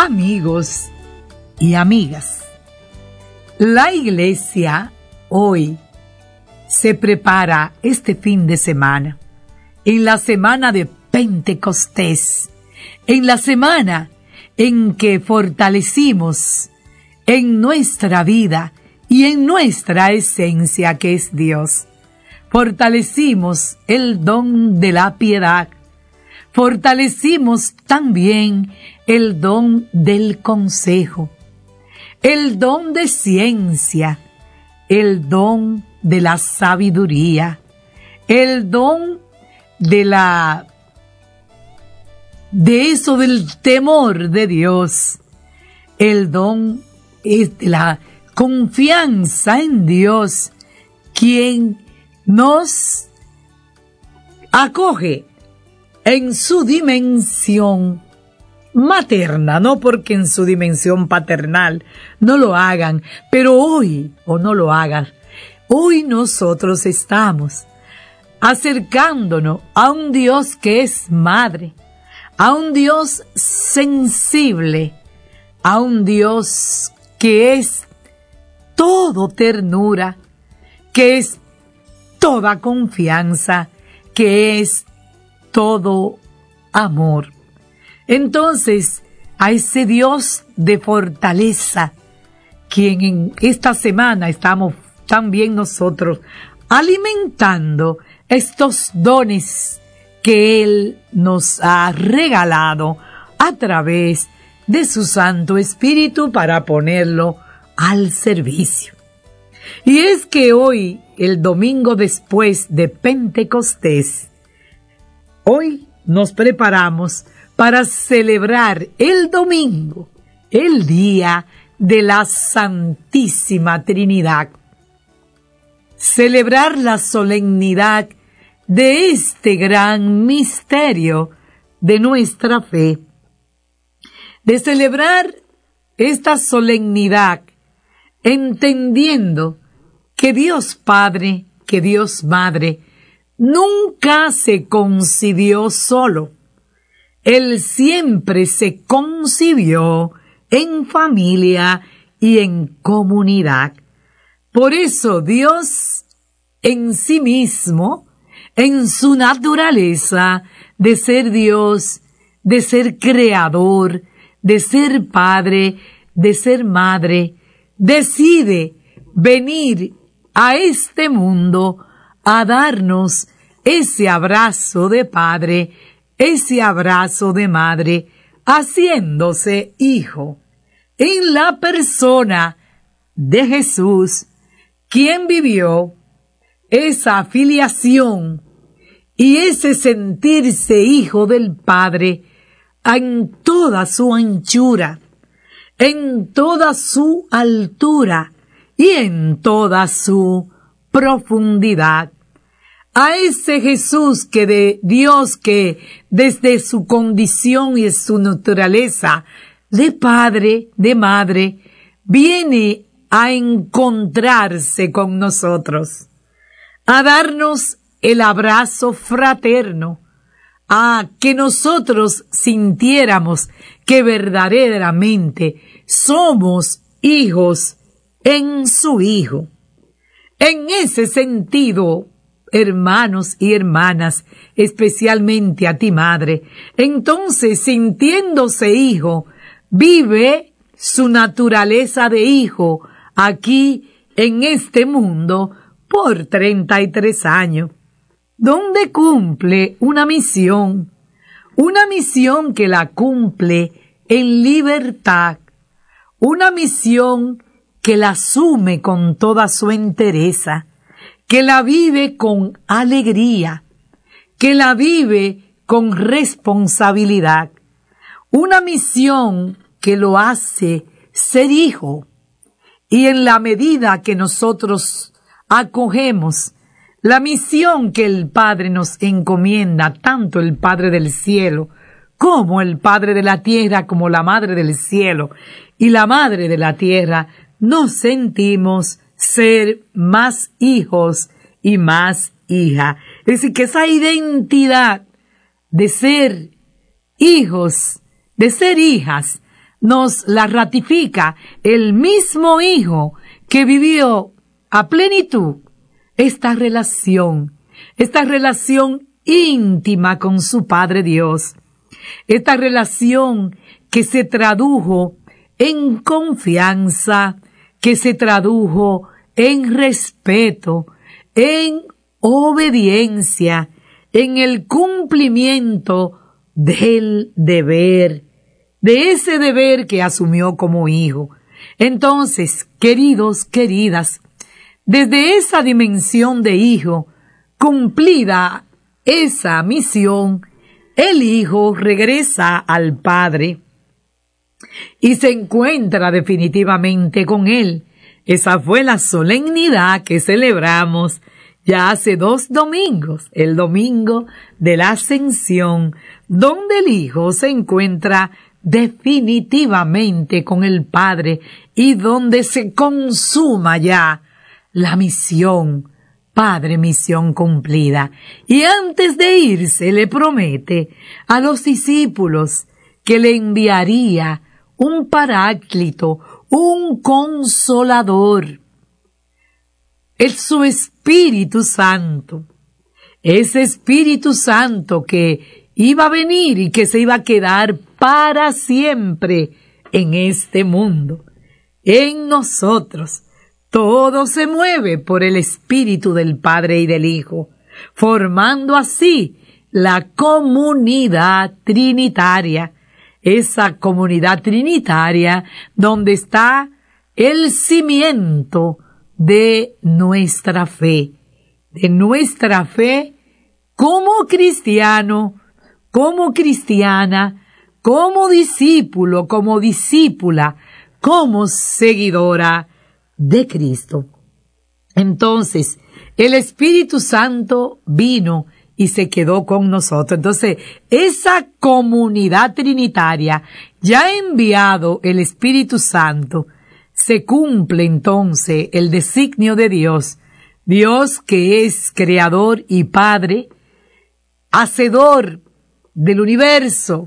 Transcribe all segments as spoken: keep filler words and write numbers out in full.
Amigos y amigas, la iglesia hoy se prepara este fin de semana, en la semana de Pentecostés, en la semana en que fortalecimos en nuestra vida y en nuestra esencia que es Dios. Fortalecimos el don de la piedad. Fortalecimos también el don del consejo, el don de ciencia, el don de la sabiduría, el don de la de eso del temor de Dios, el don es de la confianza en Dios, quien nos acoge en su dimensión materna, no porque en su dimensión paternal no lo hagan, pero hoy, o no lo hagan, hoy nosotros estamos acercándonos a un Dios que es madre, a un Dios sensible, a un Dios que es todo ternura, que es toda confianza, que es todo amor. Entonces, a ese Dios de fortaleza, quien en esta semana estamos también nosotros alimentando estos dones que Él nos ha regalado a través de su Santo Espíritu para ponerlo al servicio. Y es que hoy, el domingo después de Pentecostés, hoy nos preparamos para celebrar el domingo, el día de la Santísima Trinidad. Celebrar la solemnidad de este gran misterio de nuestra fe. De celebrar esta solemnidad entendiendo que Dios Padre, que Dios Madre, nunca se concibió solo. Él siempre se concibió en familia y en comunidad. Por eso Dios en sí mismo, en su naturaleza de ser Dios, de ser creador, de ser padre, de ser madre, decide venir a este mundo a darnos ese abrazo de padre, ese abrazo de madre, haciéndose hijo, en la persona de Jesús, quien vivió esa filiación y ese sentirse hijo del Padre en toda su anchura, en toda su altura y en toda su profundidad. A ese Jesús que de Dios que desde su condición y su naturaleza de padre, de madre, viene a encontrarse con nosotros, a darnos el abrazo fraterno, a que nosotros sintiéramos que verdaderamente somos hijos en su Hijo. En ese sentido, hermanos y hermanas, especialmente a ti, madre, entonces, sintiéndose hijo, vive su naturaleza de hijo aquí en este mundo por treinta y tres años, donde cumple una misión, una misión que la cumple en libertad, una misión que la asume con toda su entereza, que la vive con alegría, que la vive con responsabilidad, una misión que lo hace ser hijo. Y en la medida que nosotros acogemos la misión que el Padre nos encomienda, tanto el Padre del cielo como el Padre de la tierra, como la Madre del cielo y la Madre de la tierra, nos sentimos ser más hijos y más hija. Es decir, que esa identidad de ser hijos, de ser hijas, nos la ratifica el mismo Hijo que vivió a plenitud esta relación, esta relación íntima con su Padre Dios, esta relación que se tradujo en confianza, que se tradujo en respeto, en obediencia, en el cumplimiento del deber, de ese deber que asumió como hijo. Entonces, queridos, queridas, desde esa dimensión de hijo, cumplida esa misión, el hijo regresa al Padre y se encuentra definitivamente con él. Esa fue la solemnidad que celebramos ya hace dos domingos, el domingo de la Ascensión, donde el Hijo se encuentra definitivamente con el Padre y donde se consuma ya la misión. Padre, misión cumplida. Y antes de irse le promete a los discípulos que le enviaría un paráclito, un consolador, es su Espíritu Santo. Ese Espíritu Santo que iba a venir y que se iba a quedar para siempre en este mundo, en nosotros. Todo se mueve por el Espíritu del Padre y del Hijo, formando así la comunidad trinitaria, esa comunidad trinitaria donde está el cimiento de nuestra fe, de nuestra fe como cristiano, como cristiana, como discípulo, como discípula, como seguidora de Cristo. Entonces, el Espíritu Santo vino y se quedó con nosotros. Entonces, esa comunidad trinitaria, ya enviado el Espíritu Santo, se cumple entonces el designio de Dios, Dios que es creador y Padre, hacedor del universo,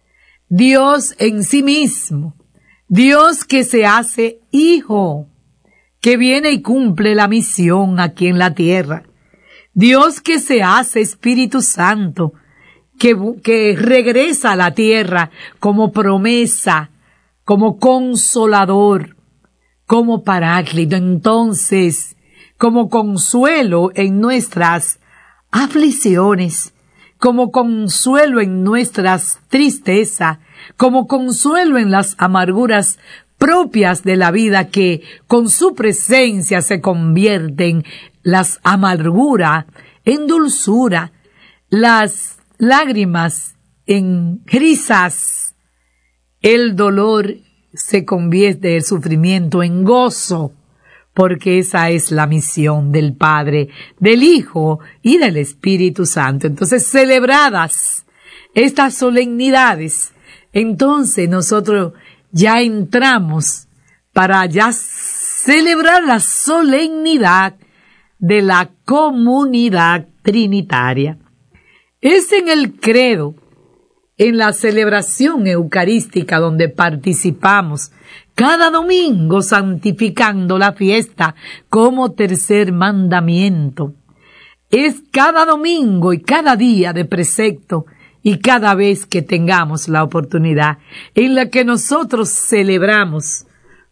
Dios en sí mismo, Dios que se hace Hijo, que viene y cumple la misión aquí en la tierra. Dios que se hace Espíritu Santo, que, que regresa a la tierra como promesa, como consolador, como paráclito. Entonces, como consuelo en nuestras aflicciones, como consuelo en nuestras tristezas, como consuelo en las amarguras propias de la vida, que con su presencia se convierten las amarguras en dulzura, las lágrimas en risas, el dolor se convierte, el sufrimiento, en gozo, porque esa es la misión del Padre, del Hijo y del Espíritu Santo. Entonces, celebradas estas solemnidades, entonces nosotros ya entramos para ya celebrar la solemnidad de la comunidad trinitaria. Es en el credo, en la celebración eucarística donde participamos cada domingo, santificando la fiesta como tercer mandamiento. Es cada domingo y cada día de precepto y cada vez que tengamos la oportunidad en la que nosotros celebramos,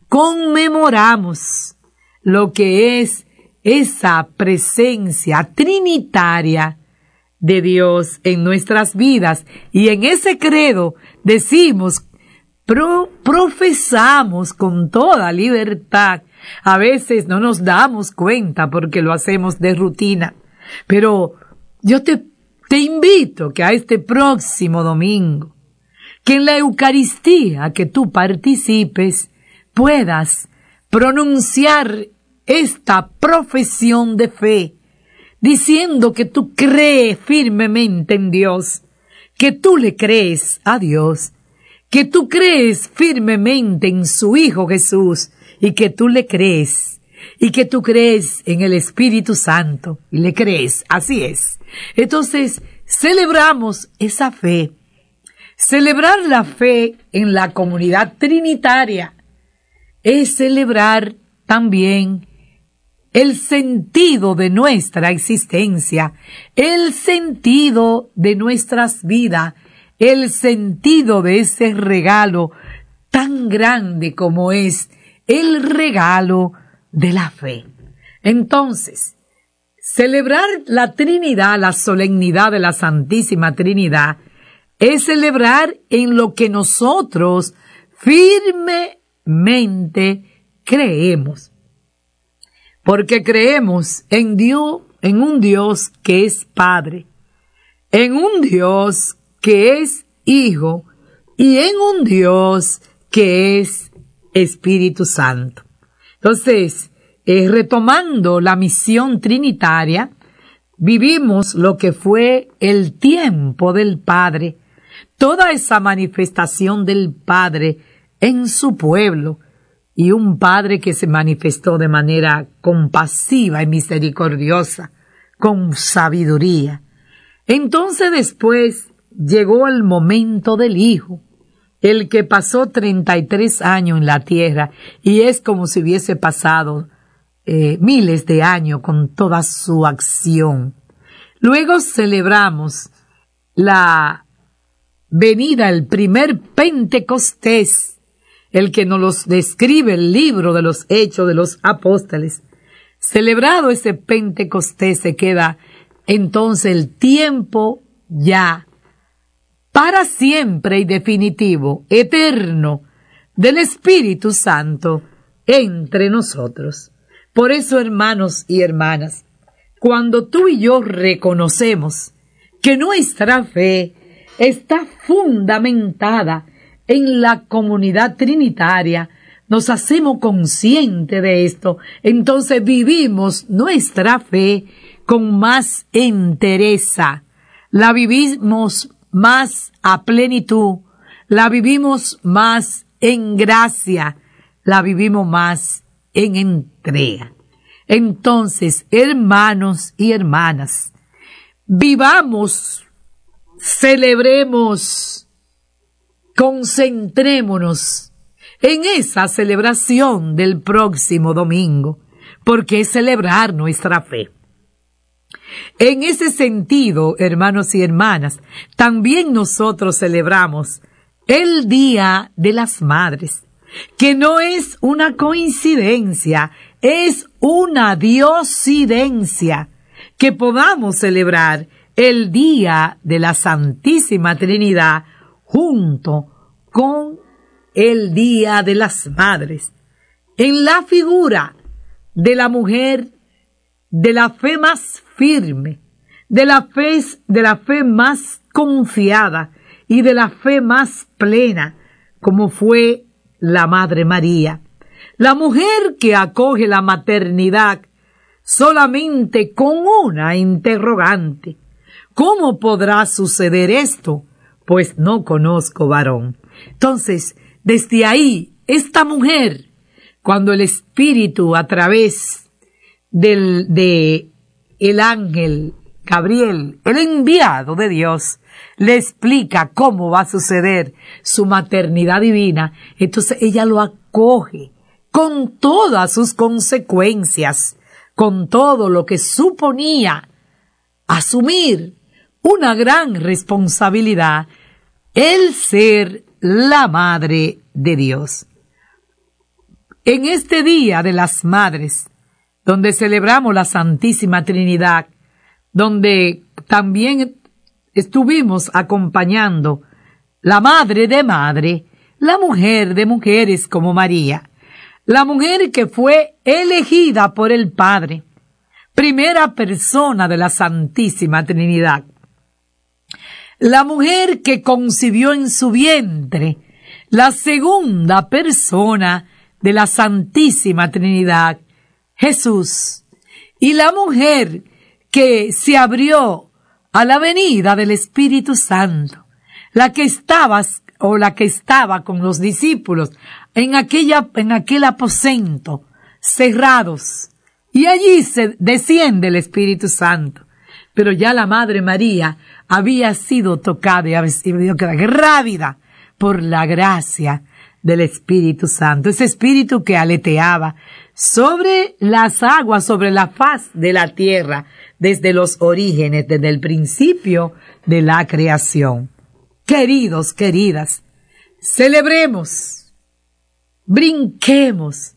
conmemoramos lo que es esa presencia trinitaria de Dios en nuestras vidas, y en ese credo decimos, pro, profesamos con toda libertad. A veces no nos damos cuenta porque lo hacemos de rutina, pero yo te, te invito que a este próximo domingo, que en la Eucaristía que tú participes, puedas pronunciar esta profesión de fe, diciendo que tú crees firmemente en Dios, que tú le crees a Dios, que tú crees firmemente en su Hijo Jesús, y que tú le crees, y que tú crees en el Espíritu Santo, y le crees, así es. Entonces, celebramos esa fe, Celebrar la fe en la comunidad trinitaria es celebrar también el sentido de nuestra existencia, el sentido de nuestras vidas, el sentido de ese regalo tan grande como es el regalo de la fe. Entonces, celebrar la Trinidad, la solemnidad de la Santísima Trinidad, es celebrar en lo que nosotros firmemente creemos. Porque creemos en Dios, en un Dios que es Padre, en un Dios que es Hijo y en un Dios que es Espíritu Santo. Entonces, eh, retomando la misión trinitaria, vivimos lo que fue el tiempo del Padre, toda esa manifestación del Padre en su pueblo, y un Padre que se manifestó de manera compasiva y misericordiosa, con sabiduría. Entonces después llegó el momento del Hijo, el que pasó treinta y tres años en la tierra, y es como si hubiese pasado eh, miles de años con toda su acción. Luego celebramos la venida, el primer Pentecostés, el que nos los describe el libro de los Hechos de los Apóstoles. Celebrado ese Pentecostés, se queda entonces el tiempo ya para siempre y definitivo, eterno, del Espíritu Santo entre nosotros. Por eso, hermanos y hermanas, cuando tú y yo reconocemos que nuestra fe está fundamentada en la comunidad trinitaria, nos hacemos conscientes de esto, entonces vivimos nuestra fe con más entereza, la vivimos más a plenitud, la vivimos más en gracia, la vivimos más en entrega. Entonces, hermanos y hermanas, vivamos, celebremos, concentrémonos en esa celebración del próximo domingo, porque es celebrar nuestra fe. En ese sentido, hermanos y hermanas, también nosotros celebramos el Día de las Madres, que no es una coincidencia, es una diosidencia, que podamos celebrar el Día de la Santísima Trinidad junto con el Día de las Madres, en la figura de la mujer de la fe más firme, de la fe, de la fe más confiada y de la fe más plena, como fue la Madre María, la mujer que acoge la maternidad solamente con una interrogante: ¿cómo podrá suceder esto? Pues no conozco varón. Entonces, desde ahí, esta mujer, cuando el Espíritu a través del, de el ángel Gabriel, el enviado de Dios, le explica cómo va a suceder su maternidad divina, entonces ella lo acoge con todas sus consecuencias, con todo lo que suponía asumir una gran responsabilidad, el ser la Madre de Dios. En este Día de las Madres, donde celebramos la Santísima Trinidad, donde también estuvimos acompañando la Madre de Madre, la mujer de mujeres como María, la mujer que fue elegida por el Padre, primera persona de la Santísima Trinidad, la mujer que concibió en su vientre, la segunda persona de la Santísima Trinidad, Jesús, y la mujer que se abrió a la venida del Espíritu Santo, la que estaba o la que estaba con los discípulos en aquella en aquel aposento cerrados, y allí se desciende el Espíritu Santo. Pero ya la Madre María había sido tocada y había sido grávida por la gracia del Espíritu Santo, ese Espíritu que aleteaba sobre las aguas, sobre la faz de la tierra, desde los orígenes, desde el principio de la creación. Queridos, queridas, celebremos, brinquemos,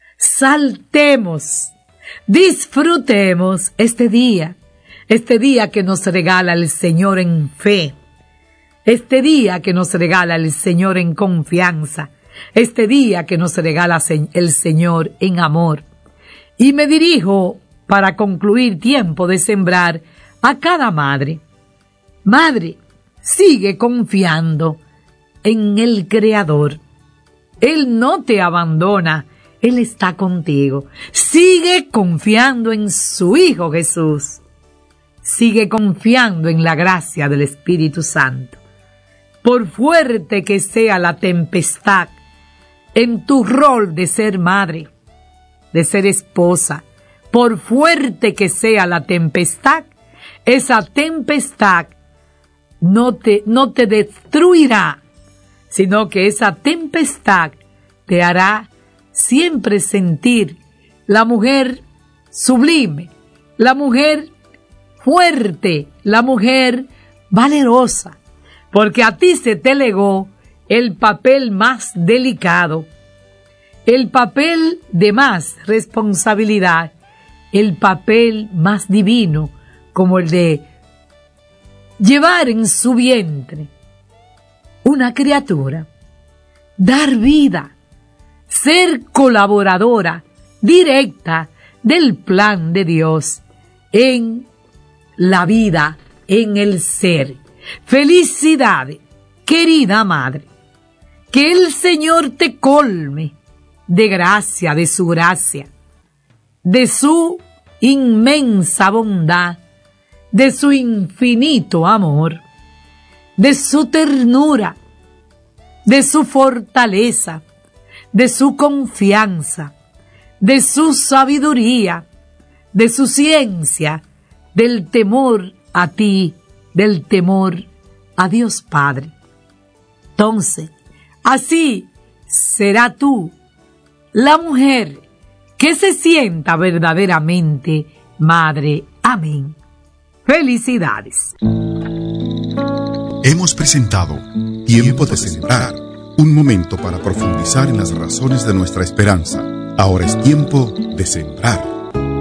saltemos, disfrutemos este día, este día que nos regala el Señor en fe, este día que nos regala el Señor en confianza, este día que nos regala el Señor en amor. Y me dirijo, para concluir tiempo de sembrar, a cada madre. Madre, sigue confiando en el Creador. Él no te abandona, Él está contigo. Sigue confiando en su Hijo Jesús. Sigue confiando en la gracia del Espíritu Santo. Por fuerte que sea la tempestad en tu rol de ser madre, de ser esposa, por fuerte que sea la tempestad, esa tempestad no te, no te destruirá, sino que esa tempestad te hará siempre sentir la mujer sublime, la mujer fuerte, la mujer valerosa, porque a ti se te legó el papel más delicado, el papel de más responsabilidad, el papel más divino, como el de llevar en su vientre una criatura, dar vida, ser colaboradora directa del plan de Dios en la vida, en el ser. Felicidades, querida madre. Que el Señor te colme de gracia, de su gracia, de su inmensa bondad, de su infinito amor, de su ternura, de su fortaleza, de su confianza, de su sabiduría, de su ciencia, del temor a ti, del temor a Dios Padre. Entonces, así será tú la mujer que se sienta verdaderamente madre. Amén. Felicidades. Hemos presentado Tiempo de Sembrar, un momento para profundizar en las razones de nuestra esperanza. Ahora es tiempo de sembrar.